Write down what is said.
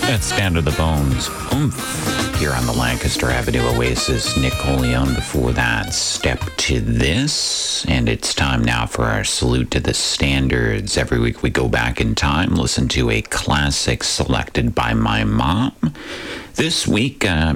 That's Stand of the Bones. Oomph. Here on the Lancaster Avenue Oasis, Nick Coleon. Before that, Step to This. And it's time now for our salute to the standards. Every week we go back in time, listen to a classic selected by my mom. This week,